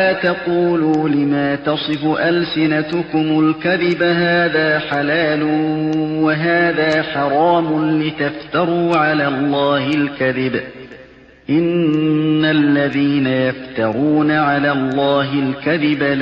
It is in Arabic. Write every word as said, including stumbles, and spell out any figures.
لا تقولوا لما تصف ألسنتكم الكذب هذا حلال وهذا حرام لتفتروا على الله الكذب إن الذين يفترون على الله الكذب